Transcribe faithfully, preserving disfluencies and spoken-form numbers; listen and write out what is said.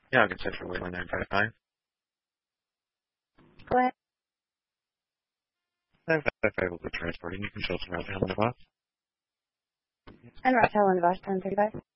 Yeah, I'll get set for Wayland nine five five. Go ahead. nine five five will be transporting. You can show some route to Helen Boss. And route to Helen Bosch, ten thirty-five.